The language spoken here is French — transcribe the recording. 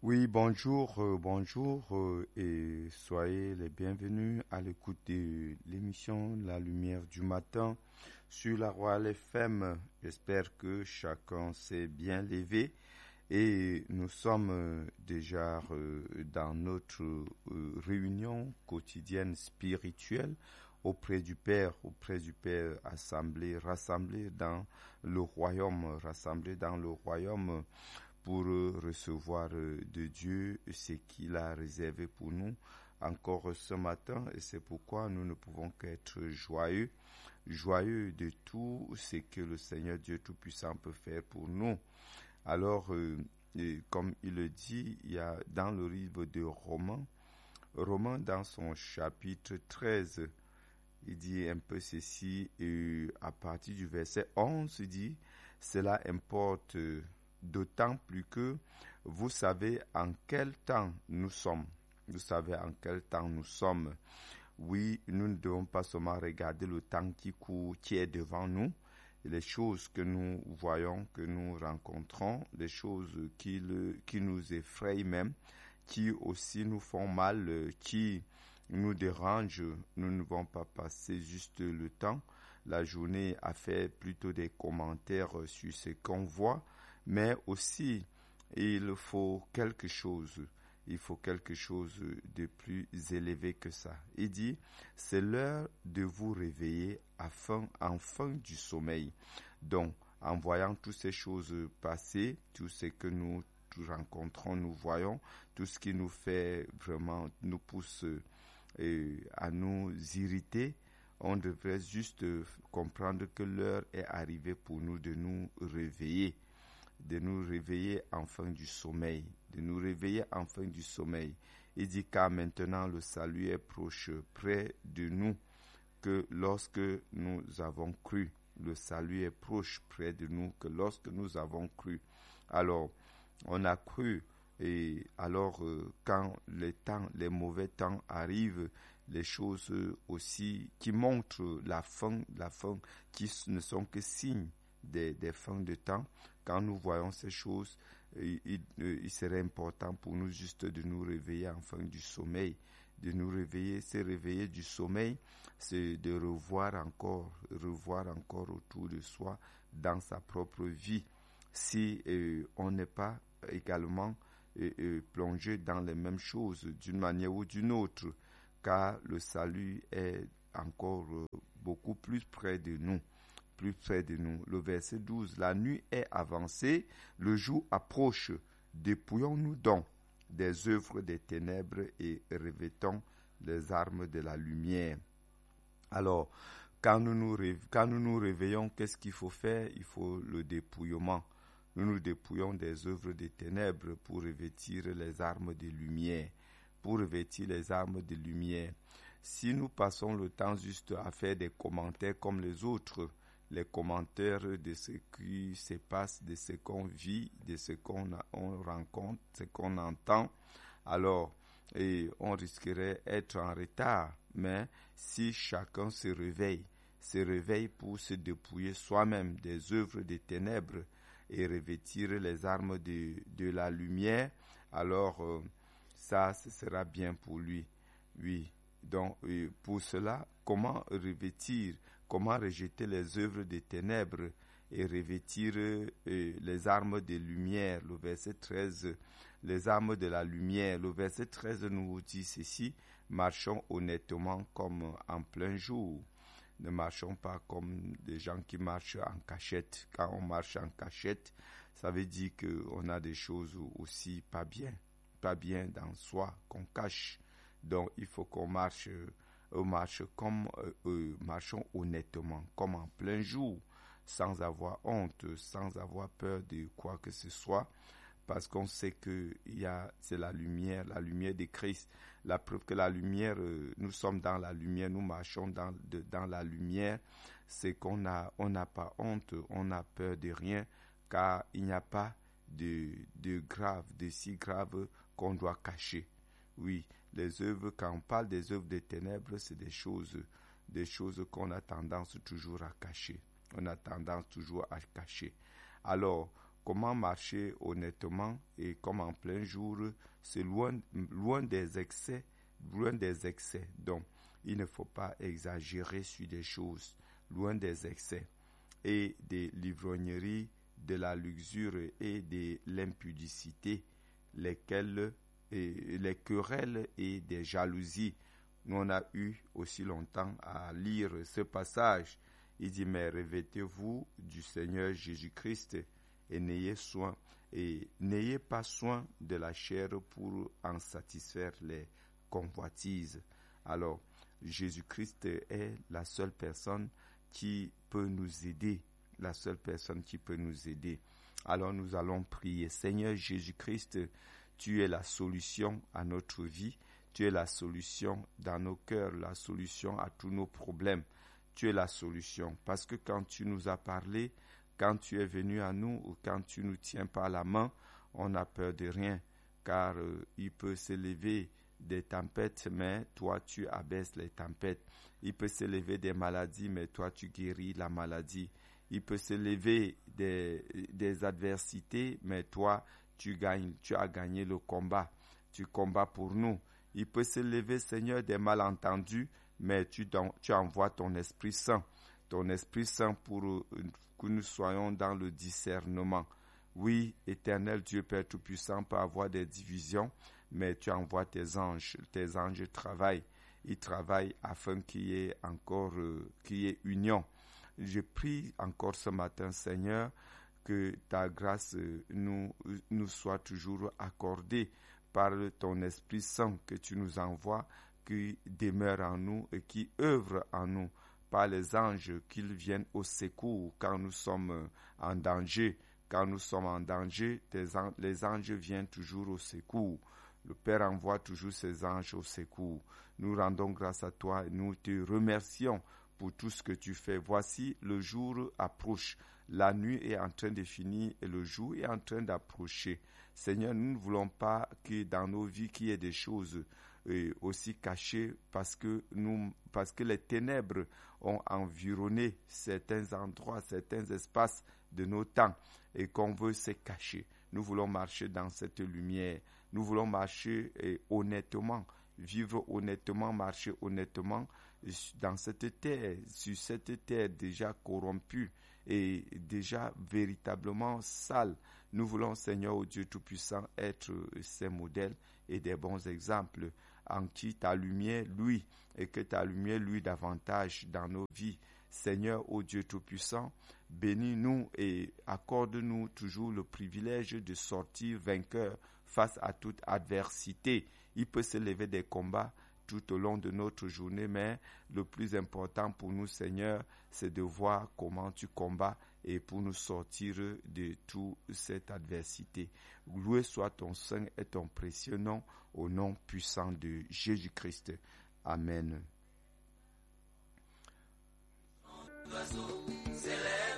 Oui, bonjour et soyez les bienvenus à l'écoute de l'émission La Lumière du matin sur la Royale FM. J'espère que chacun s'est bien levé et nous sommes déjà dans notre réunion quotidienne spirituelle auprès du Père rassemblés dans le royaume pour recevoir de Dieu ce qu'il a réservé pour nous encore ce matin, et c'est pourquoi nous ne pouvons qu'être joyeux de tout ce que le Seigneur Dieu Tout-Puissant peut faire pour nous. Alors, comme il le dit, il y a dans le livre de Romains dans son chapitre 13, il dit un peu ceci, et à partir du verset 11, il dit, cela importe d'autant plus que vous savez en quel temps nous sommes. Vous savez en quel temps nous sommes. Oui, nous ne devons pas seulement regarder le temps qui est devant nous, les choses que nous voyons, que nous rencontrons, les choses qui nous effrayent même, qui aussi nous font mal, qui nous dérangent. Nous ne devons pas passer juste le temps, la journée, à faire plutôt des commentaires sur ce qu'on voit, mais aussi il faut quelque chose de plus élevé que ça. Il dit, c'est l'heure de vous réveiller enfin du sommeil. Donc, en voyant toutes ces choses passer, tout ce que nous rencontrons, nous voyons, tout ce qui nous fait vraiment, nous pousse à nous irriter, on devrait juste comprendre que l'heure est arrivée pour nous de nous réveiller enfin du sommeil, Il dit car maintenant le salut est proche, près de nous, que lorsque nous avons cru. Le salut est proche, près de nous, que lorsque nous avons cru. Alors, on a cru, et alors quand les mauvais temps arrivent, les choses aussi qui montrent la fin, qui ne sont que signes des fins de temps. Quand nous voyons ces choses, il serait important pour nous juste de nous réveiller enfin du sommeil, se réveiller du sommeil, c'est de revoir encore autour de soi dans sa propre vie. Si on n'est pas également plongé dans les mêmes choses d'une manière ou d'une autre, car le salut est encore beaucoup plus près de nous. Le verset 12, la nuit est avancée, le jour approche, dépouillons-nous donc des œuvres des ténèbres et revêtons les armes de la lumière. Alors, quand nous nous réveillons, qu'est-ce qu'il faut faire? Il faut le dépouillement. Nous nous dépouillons des œuvres des ténèbres pour revêtir les armes de lumière. Si nous passons le temps juste à faire des commentaires comme les autres, les commentaires de ce qui se passe, de ce qu'on vit, de ce qu'on rencontre, ce qu'on entend, alors on risquerait d'être en retard. Mais si chacun se réveille pour se dépouiller soi-même des œuvres des ténèbres et revêtir les armes de la lumière, alors ça, ce sera bien pour lui. Oui. Donc, pour cela, comment rejeter les œuvres des ténèbres et revêtir les armes de lumière? Le verset 13, les armes de la lumière. Le verset 13 nous dit ceci, marchons honnêtement comme en plein jour. Ne marchons pas comme des gens qui marchent en cachette. Quand on marche en cachette, ça veut dire qu'on a des choses aussi pas bien dans soi, qu'on cache. Donc, il faut qu'on marchons honnêtement, comme en plein jour, sans avoir honte, sans avoir peur de quoi que ce soit, parce qu'on sait que c'est la lumière de Christ. La preuve que la lumière, nous sommes dans la lumière, nous marchons dans la lumière, c'est qu'on n'a pas honte, on n'a peur de rien, car il n'y a pas de si grave qu'on doit cacher. Oui, quand on parle des œuvres des ténèbres, c'est des choses qu'on a tendance toujours à cacher. Alors, comment marcher honnêtement et comme en plein jour, c'est loin des excès, Donc, il ne faut pas exagérer sur des choses, loin des excès et des livrogneries, de la luxure et de l'impudicité, les querelles et des jalousies. Nous on a eu aussi longtemps à lire ce passage. Il dit, mais revêtez-vous du Seigneur Jésus-Christ et n'ayez pas soin de la chair pour en satisfaire les convoitises. Alors, Jésus-Christ est la seule personne qui peut nous aider. Alors nous allons prier. Seigneur Jésus-Christ, tu es la solution à notre vie. Tu es la solution dans nos cœurs, la solution à tous nos problèmes. Tu es la solution. Parce que quand tu nous as parlé, quand tu es venu à nous ou quand tu nous tiens par la main, on n'a peur de rien. Car il peut s'élever des tempêtes, mais toi tu abaisses les tempêtes. Il peut s'élever des maladies, mais toi tu guéris la maladie. Il peut s'élever des adversités, mais toi tu as gagné le combat. Tu combats pour nous. Il peut s'élever, Seigneur, des malentendus, mais tu envoies ton Esprit Saint. Ton Esprit Saint pour que nous soyons dans le discernement. Oui, Éternel Dieu Père Tout-Puissant peut avoir des divisions, mais tu envoies tes anges. Tes anges travaillent. Ils travaillent afin qu'il y ait union. Je prie encore ce matin, Seigneur, que ta grâce nous soit toujours accordée par ton Esprit Saint que tu nous envoies, qui demeure en nous et qui œuvre en nous, par les anges, qu'ils viennent au secours quand nous sommes en danger. Quand nous sommes en danger, les anges viennent toujours au secours. Le Père envoie toujours ses anges au secours. Nous rendons grâce à toi et nous te remercions pour tout ce que tu fais. Voici, le jour approche. La nuit est en train de finir et le jour est en train d'approcher. Seigneur, nous ne voulons pas que dans nos vies qu'il y ait des choses aussi cachées parce que les ténèbres ont environné certains endroits, certains espaces de nos temps et qu'on veut se cacher. Nous voulons marcher dans cette lumière. Nous voulons marcher honnêtement, vivre honnêtement, marcher honnêtement dans cette terre, sur cette terre déjà corrompue et déjà véritablement sale. Nous voulons, Seigneur, ô Dieu Tout-Puissant, être ces modèles et des bons exemples en qui ta lumière, lui, et que ta lumière, lui, davantage dans nos vies. Seigneur, ô Dieu Tout-Puissant, bénis-nous et accorde-nous toujours le privilège de sortir vainqueur face à toute adversité. Il peut se lever des combats tout au long de notre journée, mais le plus important pour nous, Seigneur, c'est de voir comment tu combats et pour nous sortir de toute cette adversité. Loué soit ton saint et ton précieux nom, au nom puissant de Jésus-Christ. Amen.